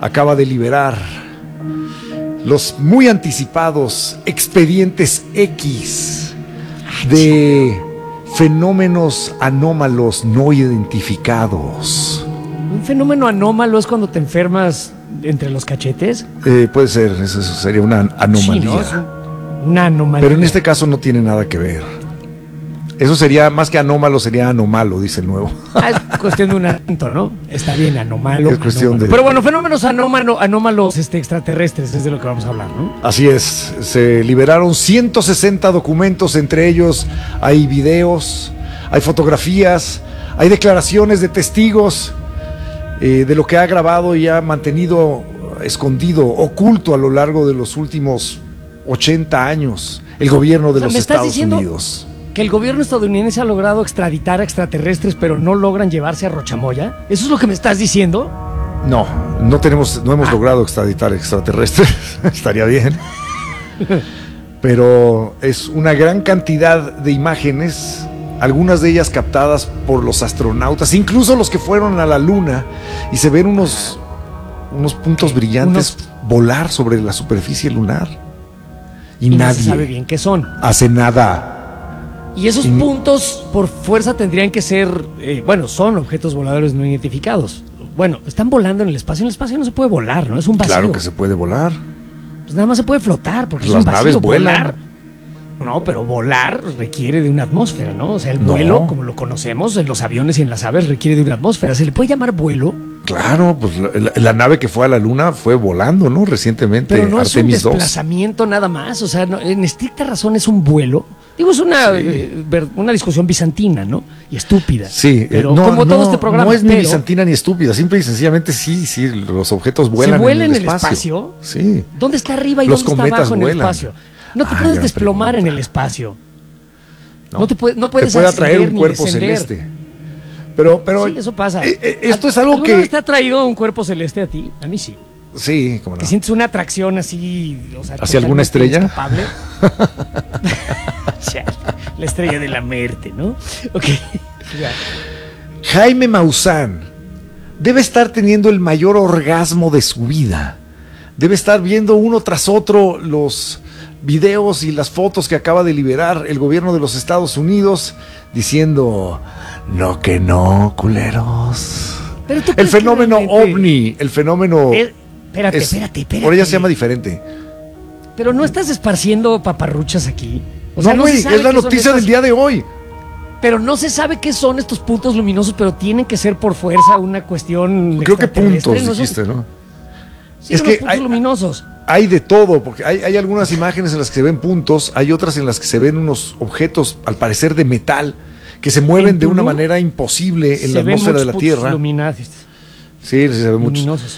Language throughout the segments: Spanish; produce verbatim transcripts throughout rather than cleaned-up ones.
acaba de liberar los muy anticipados expedientes X de fenómenos anómalos no identificados. ¿Un fenómeno anómalo es cuando te enfermas entre los cachetes? Eh, puede ser, eso, eso sería una anomalía. Sí, ¿no? Es un, una anomalía. Pero en este caso no tiene nada que ver. Eso sería, más que anómalo, sería anomalo, dice el nuevo. Ah, es cuestión de un acento, ¿no? Está bien, anómalo. Es cuestión anómalo. de... Pero bueno, fenómenos anómalo, anómalos este, extraterrestres es de lo que vamos a hablar, ¿no? Así es, se liberaron ciento sesenta documentos, entre ellos hay videos, hay fotografías, hay declaraciones de testigos eh, de lo que ha grabado y ha mantenido escondido, oculto a lo largo de los últimos ochenta años el gobierno de O sea, los ¿me estás Estados diciendo Unidos. Que el gobierno estadounidense ha logrado extraditar a extraterrestres, pero no logran llevarse a Rochamoya? ¿Eso es lo que me estás diciendo? No, no tenemos, no hemos Ah. logrado extraditar extraterrestres, estaría bien. Pero es una gran cantidad de imágenes, algunas de ellas captadas por los astronautas, incluso los que fueron a la luna, y se ven unos, unos puntos brillantes Unos... volar sobre la superficie lunar. Y, Y no nadie se sabe bien qué son. hace nada. Y esos Y- puntos, por fuerza, tendrían que ser, eh, bueno, son objetos voladores no identificados. Bueno, están volando en el espacio. En el espacio no se puede volar, ¿no? Es un vacío. Claro que se puede volar. Pues nada más se puede flotar, porque Las es un vacío. naves vuelan. Volar. No, pero volar requiere de una atmósfera, ¿no? O sea, el No. vuelo, como lo conocemos en los aviones y en las aves, requiere de una atmósfera. ¿Se le puede llamar vuelo? Claro, pues la, la- la nave que fue a la luna fue volando, ¿no? Recientemente, Pero no es un Artemis dos. desplazamiento nada más. O sea, no, en estricta razón es un vuelo. Digo, es una, Sí. eh, ver- una discusión bizantina, ¿no? Y estúpida. Sí, pero eh, no, como todo no, este programa. no es ni pero bizantina ni estúpida, simple y sencillamente sí, sí, los objetos vuelan, ¿se vuela en el espacio. espacio? Sí. ¿Dónde está arriba y Los dónde está cometas abajo en el vuelan. espacio? No te Ay, puedes gran desplomar pregunta. en el espacio. No, No, te, puede, no puedes te puede atraer ascender un ni cuerpo descender. celeste. Pero, pero Sí, eso pasa. eh, eh, esto es algo ¿Alguna que vez te ha traído un cuerpo celeste a ti? A mí sí. sí, como no. Que sientes una atracción así, o sea, ¿Hacia alguna totalmente estrella? inescapable. Ya, la estrella de la muerte, ¿no? Ok. Ya. Jaime Maussan debe estar teniendo el mayor orgasmo de su vida. Debe estar viendo uno tras otro los videos y las fotos que acaba de liberar el gobierno de los Estados Unidos diciendo, no que no, culeros. Pero tú El crees que fenómeno realmente- ovni, el fenómeno... Eh, espérate, es- espérate, espérate. Por ella se llama diferente. Pero no estás esparciendo paparruchas aquí. O No, sea, no güey, se sabe es la qué son noticia estas- del día de hoy. Pero no se sabe qué son estos puntos luminosos, pero tienen que ser por fuerza una cuestión. Creo que extraterrestre, puntos ¿no? Son- dijiste, ¿no? Sí, Es son que los puntos hay- luminosos. Hay de todo, porque hay, hay algunas imágenes en las que se ven puntos, hay otras en las que se ven unos objetos, al parecer de metal, que se mueven En de una Tulum manera imposible en Se la ven atmósfera de muchos la puntos Tierra. luminados, Sí, sí, se ven muchos. luminosos.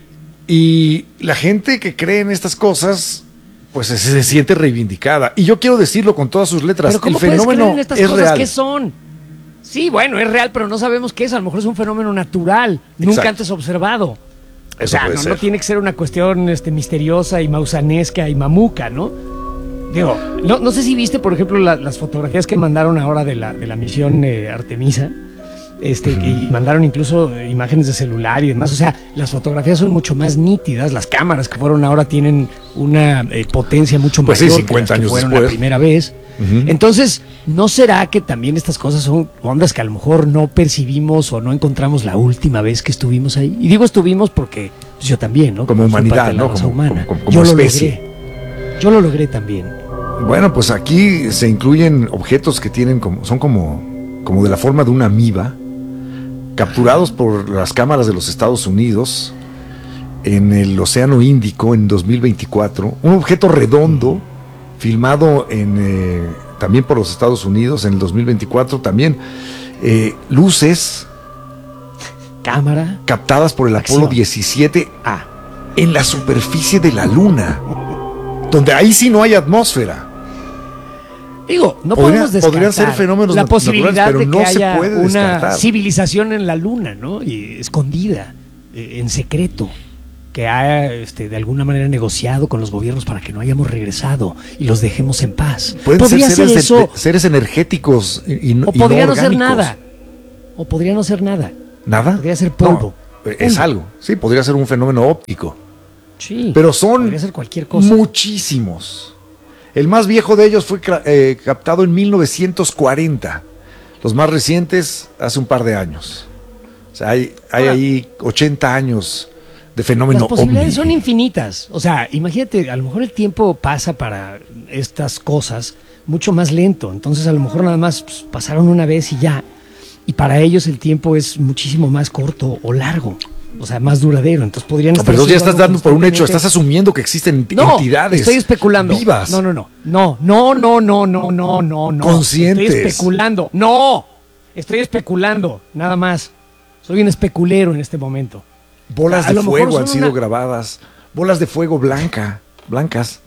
Y la gente que cree en estas cosas, pues se, se siente reivindicada. Y yo quiero decirlo con todas sus letras, Pero ¿cómo el puedes fenómeno creer en estas es cosas? real. ¿Qué son? Sí, bueno, es real, pero no sabemos qué es. A lo mejor es un fenómeno natural, nunca Exacto. antes observado. O Eso sea, puede no, ser. no tiene que ser una cuestión este, misteriosa y mausanesca y mamuca, ¿no? Digo, no, no sé si viste, por ejemplo, la- las fotografías que mandaron ahora de la, de la misión eh, Artemisa. Este, y mandaron incluso eh, imágenes de celular y demás. O sea, las fotografías son mucho más nítidas. Las cámaras que fueron ahora tienen una eh, potencia mucho Pues sí, mayor cincuenta que las que años fueron después. la primera vez. Ujú. Entonces, ¿no será que también estas cosas son ondas que a lo mejor no percibimos o no encontramos la última vez que estuvimos ahí? Y digo estuvimos porque pues, yo también, ¿no? Como Soy humanidad, parte de la ¿no? raza Como- humana. como- como yo especie. lo logré. Yo lo logré también. Bueno, pues aquí se incluyen objetos que tienen como, son como, como de la forma de una amiba, capturados por las cámaras de los Estados Unidos en el Océano Índico en dos mil veinticuatro. Un objeto redondo, filmado en, eh, también por los Estados Unidos en el dos mil veinticuatro. También eh, luces Cámara. captadas por el Acción. Apolo diecisiete Ah. en la superficie de la Luna, donde ahí sí no hay atmósfera. Digo, no Podría- podemos descartar podrían ser fenómenos la nat- posibilidad naturales, pero de que no se haya puede una descartar. civilización en la luna, ¿no? Y escondida, eh, en secreto, que ha este, de alguna manera negociado con los gobiernos para que no hayamos regresado y los dejemos en paz. Pueden ser Podría ser seres, de- eso, de- seres energéticos y, y no, o y no podría no ser orgánicos. nada, o podría no ser nada, ¿Nada? podría ser polvo. No, es algo, sí, podría ser un fenómeno óptico. Sí, pero son podría ser cualquier cosa. Muchísimos. El más viejo de ellos fue eh, captado en mil novecientos cuarenta. Los más recientes hace un par de años. O sea, hay, hay ah. ahí ochenta años de fenómeno Las posibilidades ovni. son infinitas. O sea, imagínate, a lo mejor el tiempo pasa para estas cosas mucho más lento. Entonces, a lo mejor nada más pues, pasaron una vez y ya. Y para ellos el tiempo es muchísimo más corto o largo. O sea, más duradero. Entonces podrían no, estar. Pero ya estás dando por un hecho, estás asumiendo que existen no, entidades. Estoy especulando. Vivas. No, no, no. No, no, no, no, no, no, no, no. Conscientes. Estoy especulando. No. Estoy especulando. Nada más. Soy un especulero en este momento. Bolas o sea, de fuego han sido una... grabadas. Bolas de fuego blanca, blancas.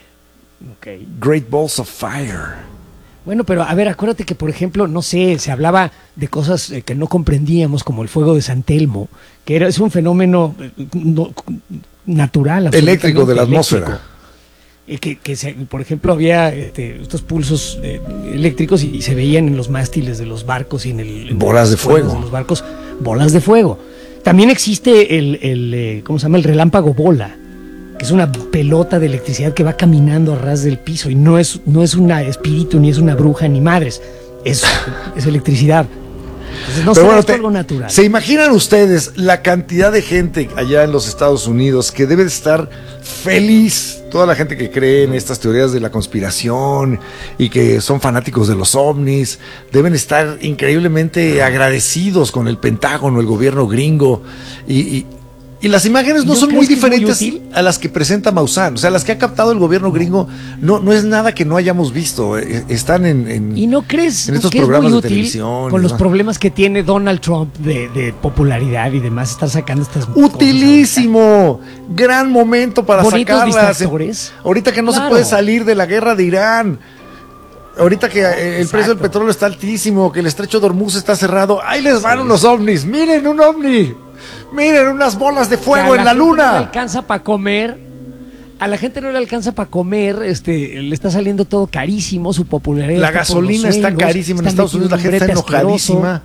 Okay. Great balls of fire. Bueno, pero a ver, acuérdate que, por ejemplo, no sé, se hablaba de cosas eh, que no comprendíamos, como el fuego de San Telmo, que era, es un fenómeno eh, no, natural. Eléctrico de la atmósfera. Eh, que, que se, por ejemplo, había este, estos pulsos eh, eléctricos y, y se veían en los mástiles de los barcos y en el... En bolas de fuego. De los barcos, bolas de fuego. También existe el, el eh, ¿cómo se llama? El relámpago bola, que es una pelota de electricidad que va caminando a ras del piso y no es, no es un espíritu, ni es una bruja, ni madres, es, es electricidad. Entonces no será bueno, algo natural. ¿Se imaginan ustedes la cantidad de gente allá en los Estados Unidos que debe de estar feliz? Toda la gente que cree en estas teorías de la conspiración y que son fanáticos de los ovnis, deben estar increíblemente agradecidos con el Pentágono, el gobierno gringo y... y Y las imágenes no, ¿No son muy diferentes muy a las que presenta Maussan. O sea, las que ha captado el gobierno gringo no, no es nada que no hayamos visto. Están en, en, ¿Y no crees en estos que programas es muy de útil televisión. Con los ¿no? problemas que tiene Donald Trump de, de popularidad y demás, estar sacando estas ¡Utilísimo! Cosas gran momento para Bonitos sacarlas. Distractores. Ahorita que no claro. se puede salir de la guerra de Irán. Ahorita que el Exacto. precio del petróleo está altísimo, que el estrecho de Hormuz está cerrado. ¡Ahí les van sí. unos ovnis! ¡Miren un ovni! Miren, unas bolas de fuego en la, la luna. No le alcanza para comer. A la gente no le alcanza para comer. Este, le está saliendo todo carísimo. Su popularidad. La gasolina está carísima en Estados Unidos. La gente está enojadísima.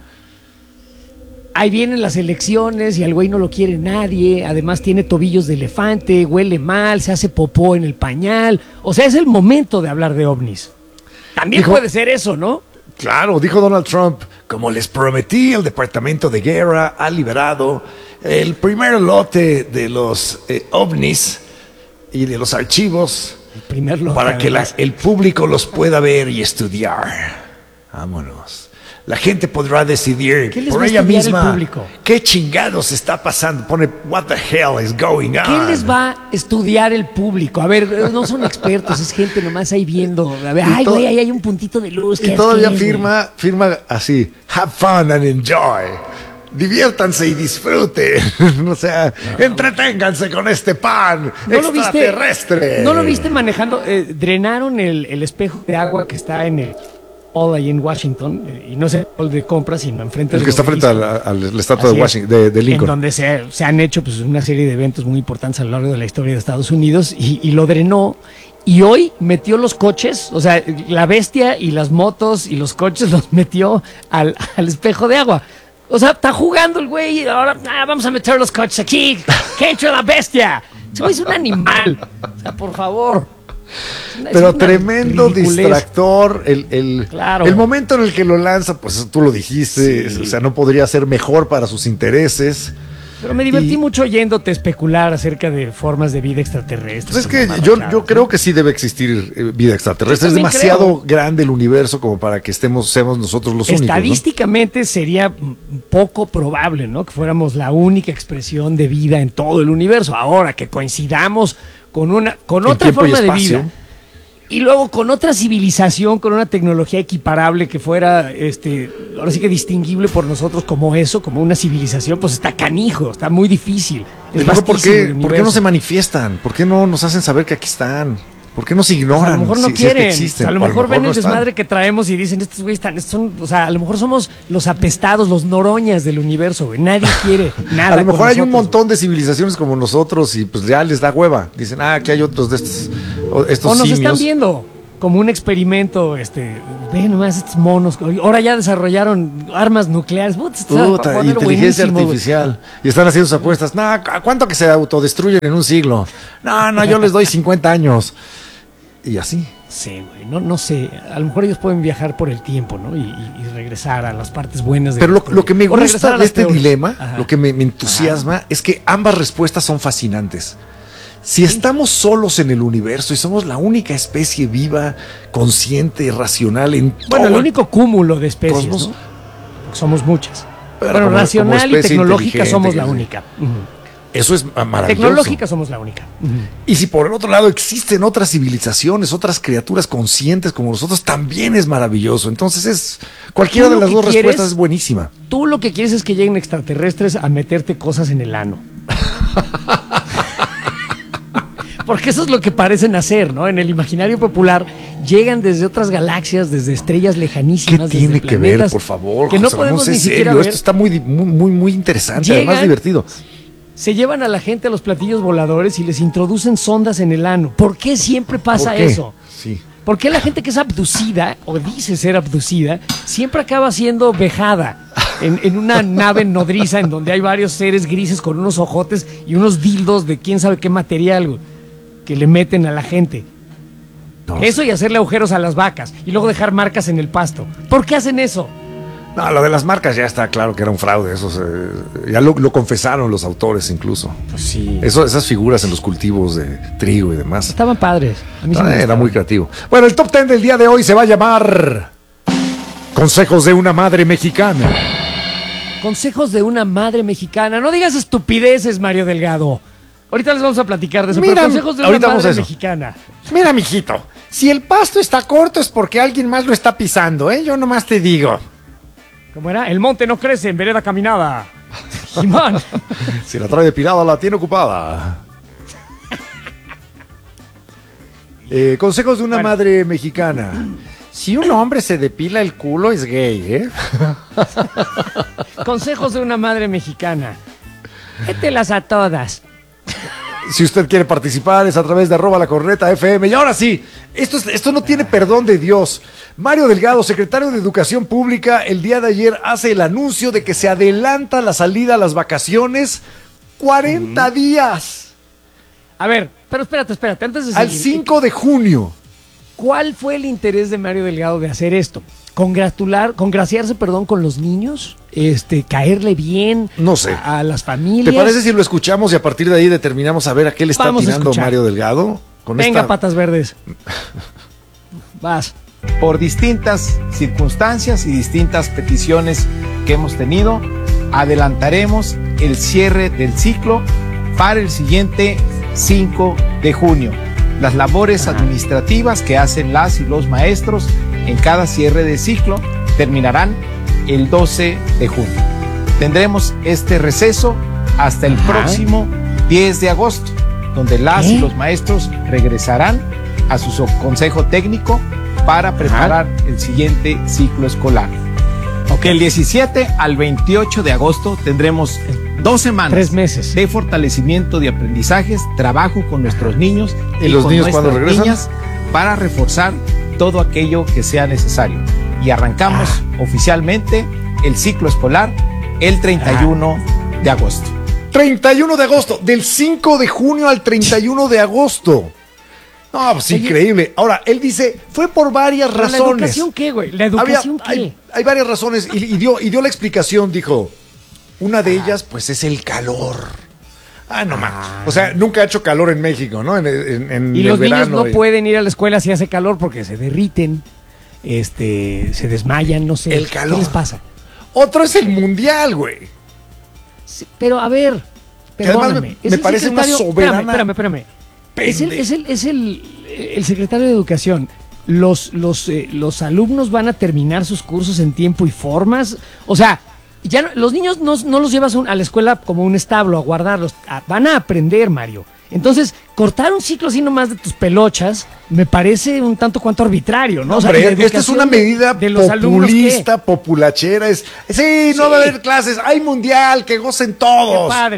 Ahí vienen las elecciones y al güey no lo quiere nadie. Además tiene tobillos de elefante, huele mal, se hace popó en el pañal. O sea, es el momento de hablar de ovnis. También dijo, puede ser eso, ¿no? Claro, dijo Donald Trump, como les prometí, el Departamento de Guerra ha liberado el primer lote de los eh, ovnis y de los archivos el primer lote, para que la, el público los pueda ver y estudiar. Vámonos. La gente podrá decidir por ella misma qué chingados está pasando. Pone, what the hell is going on? ¿Qué les va a estudiar el público? A ver, no son expertos, es gente nomás ahí viendo. A ver, ay, güey, ahí hay un puntito de luz. Y todavía firma, firma así, have fun and enjoy. Diviértanse y disfruten. O sea, no. entreténganse con este pan ¿No extraterrestre. Lo viste, ¿No lo viste manejando? Eh, drenaron el, el espejo de agua que está en el... ahí en Washington, y no sé de compras, sino enfrente el que está frente a la, a la estatua de Washington, de, de Lincoln, en donde se, se han hecho pues una serie de eventos muy importantes a lo largo de la historia de Estados Unidos, y, y lo drenó, y hoy metió los coches, o sea, la bestia y las motos y los coches los metió al, al espejo de agua. O sea, está jugando el güey y ahora ah, vamos a meter los coches aquí, que entre la bestia. Es un animal, o sea, por favor. Pero tremendo distractor el, el, claro. el momento en el que lo lanza, pues tú lo dijiste, sí. o sea, no podría ser mejor para sus intereses. Pero me divertí y, mucho oyéndote especular acerca de formas de vida extraterrestre. Pues es que yo, claro, yo creo que sí debe existir vida extraterrestre. Es demasiado creo. grande el universo como para que estemos, seamos nosotros los únicos. Estadísticamente, ¿no? Sería poco probable, ¿no? Que fuéramos la única expresión de vida en todo el universo. Ahora que coincidamos con una, con otra forma de vida. Y luego con otra civilización, con una tecnología equiparable que fuera, este, ahora sí que distinguible por nosotros como eso, como una civilización, pues está canijo, está muy difícil. Es ¿Por qué, ¿Por qué no se manifiestan? ¿Por qué no nos hacen saber que aquí están? ¿Por qué nos ignoran? Pues a lo mejor no si, quieren, si es que a lo mejor, a lo mejor ven no el desmadre que traemos y dicen, estos güeyes están, estos son, o sea, a lo mejor somos los apestados, los noroñas del universo, güey. Nadie quiere nada. A lo mejor hay nosotros, un montón de civilizaciones como nosotros y pues ya les da hueva. Dicen, ah, aquí hay otros de estos, estos o nos simios. están viendo. como un experimento, este, ve nomás estos monos, ahora ya desarrollaron armas nucleares. Puta, Puta, inteligencia artificial. Y están haciendo sus apuestas. No, ¿a cuánto que se autodestruyen en un siglo? No, no, yo les doy cincuenta años. Y así. Sí, güey, no, no sé, a lo mejor ellos pueden viajar por el tiempo, ¿no? Y, y, y regresar a las partes buenas de Pero lo, lo que me gusta de este peores. dilema, Ajá. lo que me, me entusiasma, Ajá. es que ambas respuestas son fascinantes. Si estamos solos en el universo y somos la única especie viva, consciente, racional en todo Bueno, el único cúmulo de especies, cosmos, ¿no? Somos muchas. Pero Bueno, como- racional como y especie tecnológica somos la inteligente, única. Ujú. Eso es maravilloso. Tecnológica somos la única. Ujú. Y si por el otro lado existen otras civilizaciones, otras criaturas conscientes como nosotros, también es maravilloso. Entonces es cualquiera Tú de lo las que dos quieres- respuestas es buenísima. Tú lo que quieres es que lleguen extraterrestres a meterte cosas en el ano. Porque eso es lo que parecen hacer, ¿no? En el imaginario popular llegan desde otras galaxias, desde estrellas ¿Qué lejanísimas. tiene desde que ver, planetas por favor? Que no José Ramón? podemos Sé ni siquiera serio, ver. esto está muy, muy, muy, muy interesante, Llegan- además divertido. Se llevan a la gente a los platillos voladores y les introducen sondas en el ano. ¿Por qué siempre pasa ¿Por qué? eso? Sí. ¿Por qué la gente que es abducida, o dice ser abducida, siempre acaba siendo vejada en, en una nave nodriza en donde hay varios seres grises con unos ojotes y unos dildos de quién sabe qué material, güey, que le meten a la gente? No, Eso y hacerle agujeros a las vacas y luego dejar marcas en el pasto. ¿Por qué hacen eso? No, lo de las marcas ya está claro que era un fraude. Eso se- ya lo, lo confesaron los autores incluso. Pues sí. Eso, esas figuras en los cultivos de trigo y demás. Estaban padres. A mí sí Ah, me era gustaban. muy creativo. Bueno, el top ten del día de hoy se va a llamar Consejos de una madre mexicana. Consejos de una madre mexicana. No digas estupideces, Mario Delgado. Ahorita les vamos a platicar de eso. Mira, pero consejos de una ahorita vamos a madre eso. mexicana. Mira, mijito, si el pasto está corto es porque alguien más lo está pisando, ¿eh? Yo nomás te digo. ¿Cómo era? El monte no crece en vereda caminada. Jimán. Si la trae depilada, la tiene ocupada. Eh, consejos de una Bueno. madre mexicana. Si un hombre se depila el culo es gay, ¿eh? Consejos de una madre mexicana. Mételas a todas. Si usted quiere participar es a través de arroba la corneta F M. Y ahora sí, esto, es- esto no tiene perdón de Dios. Mario Delgado, secretario de Educación Pública, el día de ayer hace el anuncio de que se adelanta la salida a las vacaciones cuarenta días. A ver, pero espérate, espérate. Antes de Al seguir, cinco de junio. ¿cuál fue el interés de Mario Delgado de hacer esto? Congratular, congraciarse, perdón, con los niños, este, caerle bien No sé. a, a las familias. ¿Te parece si lo escuchamos y a partir de ahí determinamos a ver a qué le está Vamos a tirando escuchar. Mario Delgado? Con Venga, esta- patas verdes. Vas. Por distintas circunstancias y distintas peticiones que hemos tenido, adelantaremos el cierre del ciclo para el siguiente cinco de junio. Las labores administrativas que hacen las y los maestros en cada cierre de ciclo terminarán el doce de junio. Tendremos este receso hasta el Ajá. próximo diez de agosto, donde las ¿Qué? y los maestros regresarán a su so- consejo técnico para preparar el siguiente ciclo escolar. Del diecisiete al veintiocho de agosto tendremos dos semanas Tres meses. de fortalecimiento de aprendizajes, trabajo con nuestros niños ¿Y los con niños cuándo nuestras regresan? niñas para reforzar todo aquello que sea necesario. Y arrancamos Ah. oficialmente el ciclo escolar el treinta y uno de agosto. treinta y uno de agosto, del cinco de junio al treinta y uno de agosto. No, pues Oye. increíble. Ahora, él dice, fue por varias ¿Pero razones. ¿La educación qué, güey? ¿La Había- educación qué? hay, hay varias razones y, y dio, y dio la explicación, dijo, una de ellas pues es el calor. Ah, no más. O sea, nunca ha hecho calor en México, ¿no? En, en- en Y el los niños verano no y- pueden ir a la escuela si hace calor porque se derriten, este, se desmayan, no sé. El calor. ¿Qué les pasa? Otro es el mundial, güey. Sí, pero a ver, Que además perdóname. me- es me el parece una secretario- soberana Espérame, espérame, espérame. Es, el, pende- es, el, es el, el secretario de Educación. Los, los, eh, los alumnos van a terminar sus cursos en tiempo y formas. O sea, ya no- los niños no, no los llevas un- a la escuela como un establo a guardarlos. A- van a aprender, Mario. Entonces, cortar un ciclo así nomás de tus pelochas me parece un tanto cuanto arbitrario, ¿no? O sea, Hombre, la esta es educación una de- medida de los alumnos, ¿qué? populista, populachera. Es, sí, no Sí. va a haber clases, hay mundial, que gocen ¡Qué todos. padre!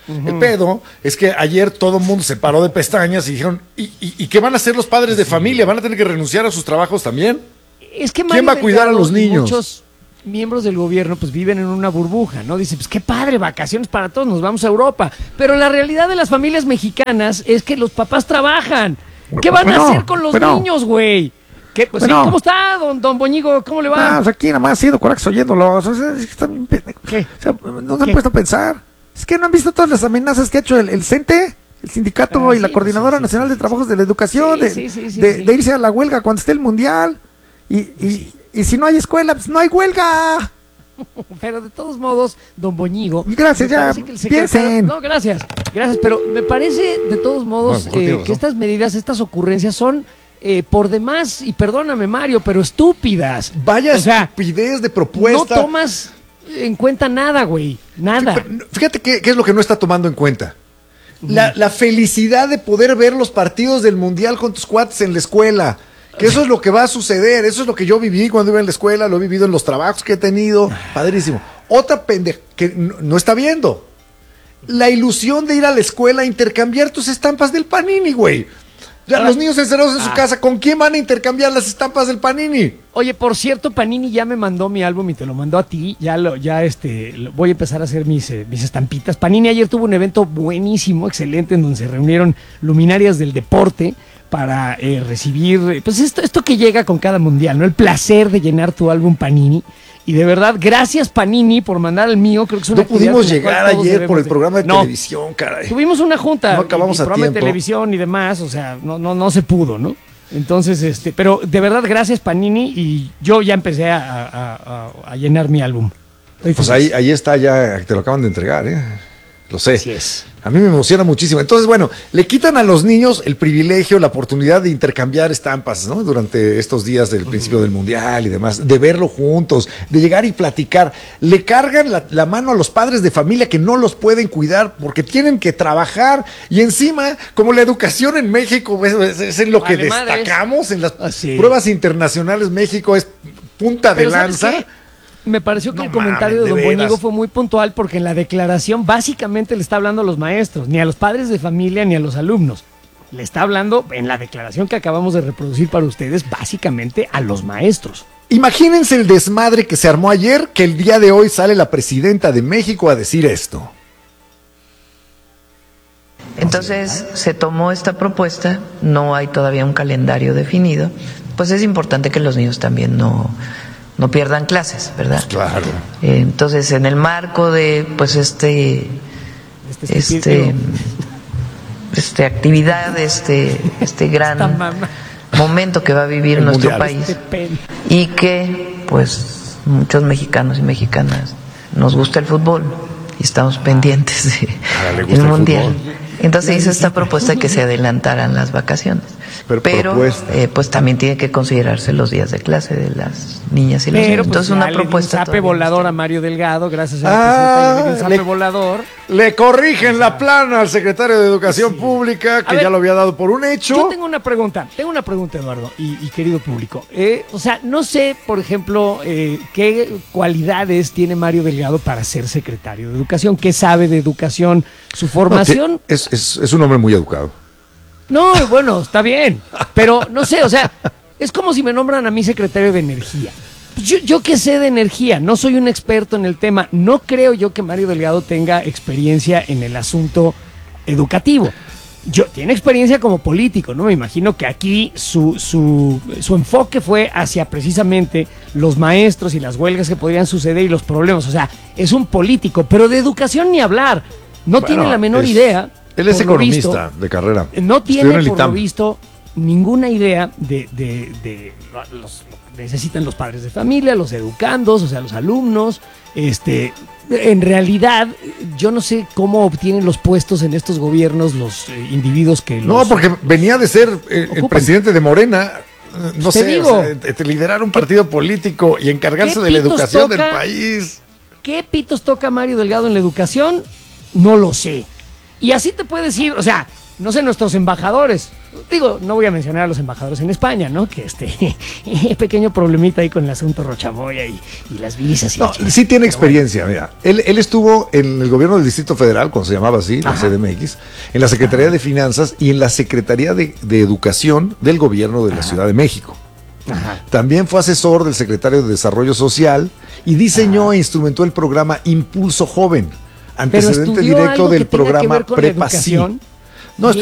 Uh-huh. El pedo es que ayer todo el mundo se paró de pestañas y dijeron, ¿y, y, ¿y qué van a hacer los padres de familia? ¿Van a tener que renunciar a sus trabajos también? Es que ¿quién va a cuidar a los niños? Muchos miembros del gobierno pues viven en una burbuja, ¿no? Dicen, pues qué padre, vacaciones para todos, nos vamos a Europa. Pero la realidad de las familias mexicanas es que los papás trabajan. ¿Qué van bueno, a hacer con los bueno. niños, güey? ¿Qué, pues, Bueno. sí, ¿cómo está, don, don Boñigo? ¿Cómo le va? Ah, pues aquí nada más sido corajes oyéndolos. O sea, es que están bien pendejos. ¿Qué? O sea, no se han ¿Qué? puesto a pensar. Es que no han visto todas las amenazas que ha hecho el, el CENTE, el Sindicato Ah, y la sí, Coordinadora sí, sí, Nacional sí. de Trabajos de la Educación, Sí, de, sí, sí, sí, de, sí. de irse a la huelga cuando esté el Mundial. Y, y, y si no hay escuela, pues no hay huelga. Pero de todos modos, don Boñigo. Gracias, me ya, parece que el secretario- piensen. No, gracias. Gracias, pero me parece de todos modos Bueno, eh, contigo, que ¿no? estas medidas, estas ocurrencias son eh, por demás, y perdóname, Mario, pero estúpidas. Vaya O sea, estupidez de no propuesta. tomas en cuenta nada, güey. Nada. Pero, no, Fíjate qué, qué es lo que no está tomando en cuenta. La, la felicidad de poder ver los partidos del Mundial con tus cuates en la escuela. Que eso es lo que va a suceder. Eso es lo que yo viví cuando iba en la escuela, lo he vivido en los trabajos que he tenido. Padrísimo. Otra pendeja que no, no está viendo. La ilusión de ir a la escuela a intercambiar tus estampas del Panini, güey. Ya, Ah. los niños encerrados en su Ah. casa, ¿con quién van a intercambiar las estampas del Panini? Oye, por cierto, Panini ya me mandó mi álbum y te lo mandó a ti. Ya lo, ya este, lo- voy a empezar a hacer mis, eh, mis estampitas. Panini ayer tuvo un evento buenísimo, excelente, en donde se reunieron luminarias del deporte para eh, recibir, eh, pues esto, esto que llega con cada mundial, ¿no? El placer de llenar tu álbum Panini. Y de verdad, gracias Panini por mandar el mío. Creo que es una No pudimos actividad con la llegar cual todos ayer por debemos el de- programa de No, televisión, caray. Tuvimos una junta, No acabamos y, y a programa de tiempo. televisión y demás, o sea, no, no, no se pudo, ¿no? Entonces, este, pero de verdad, gracias Panini, y yo ya empecé a, a- a- a llenar mi álbum. Estoy Pues feliz. ahí, ahí está, ya te lo acaban de entregar, ¿eh? Lo sé. Así es. A mí me emociona muchísimo. Entonces, bueno, le quitan a los niños el privilegio, la oportunidad de intercambiar estampas, ¿no? Durante estos días del principio del Mundial y demás, de verlo juntos, de llegar y platicar. Le cargan la, la mano a los padres de familia que no los pueden cuidar porque tienen que trabajar. Y encima, como la educación en México es, es- es en lo que Vale, madres. destacamos en las Ah, sí. pruebas internacionales, México es punta de Pero ¿sabes lanza. qué? Me pareció que No el comentario mames, de de Don veras. Boñigo fue muy puntual, porque en la declaración básicamente le está hablando a los maestros, ni a los padres de familia ni a los alumnos. Le está hablando en la declaración que acabamos de reproducir para ustedes, básicamente a los maestros. Imagínense el desmadre que se armó ayer, que el día de hoy sale la presidenta de México a decir esto. Entonces se tomó esta propuesta, no hay todavía un calendario definido, pues es importante que los niños también no, no pierdan clases, ¿verdad? Claro. Eh, Entonces, en el marco de pues este Este, este este actividad, este este Esta gran mamá. momento que va a vivir El nuestro mundial. país Este pen- y que pues muchos mexicanos y mexicanas nos gusta el fútbol y estamos pendientes de- Ah, le gusta del el mundial. fútbol. Entonces hizo esta propuesta de que se adelantaran las vacaciones. Pero Pero, propuesta. eh, pues también tiene que considerarse los días de clase de las niñas y los Pero niños. pues Entonces ya una le di un propuesta zape todavía no volador está. a Mario Delgado, gracias a Ah, la presidenta, le di un zape le- volador. Le corrigen la plana al secretario de Educación Pública, que A ver, ya lo había dado por un hecho. Yo tengo una pregunta, tengo una pregunta, Eduardo, y, y querido público. Eh, o sea, no sé, por ejemplo, eh, qué cualidades tiene Mario Delgado para ser secretario de Educación, qué sabe de educación, su formación. No, te- es, es- es un hombre muy educado. No, bueno, está bien, pero no sé, o sea, es como si me nombran a mí secretario de Energía. Pues Yo, yo qué sé de energía, no soy un experto en el tema, no creo yo que Mario Delgado tenga experiencia en el asunto educativo. Yo, tiene experiencia como político, ¿no? Me imagino que aquí su, su, su enfoque fue hacia precisamente los maestros y las huelgas que podrían suceder y los problemas. O sea, es un político, pero de educación ni hablar. No Bueno, tiene la menor es- idea. Él es por lo visto, economista de carrera. no Estudió en tiene, el por lo ITAM. visto, ninguna idea de, de, de los, lo que necesitan los padres de familia, los educandos, o sea, los alumnos. Este, en realidad, yo no sé cómo obtienen los puestos en estos gobiernos los eh, individuos que No, los- porque venía de ser eh, el ocupan. presidente de Morena. eh, No Te sé, digo. o sea, de- de liderar un partido político y encargarse ¿Qué de la pitos educación del toca? país. ¿Qué pitos toca Mario Delgado en la educación? No lo sé. Y así te puedes ir, o sea, no sé, nuestros embajadores. Digo, no voy a mencionar a los embajadores en España, ¿no? Que este pequeño problemita ahí con el asunto Rochamoya y, y las visas. Y no, sí tiene experiencia, mira. Él, él estuvo en el gobierno del Distrito Federal, cuando se llamaba así, la C D M X, en la Secretaría Ajá. de Finanzas y en la Secretaría de, de Educación del gobierno de la Ajá. Ciudad de México. Ajá. También fue asesor del secretario de Desarrollo Social y diseñó Ajá. e instrumentó el programa Impulso Joven, antecedente directo del programa Prepa Sí. No,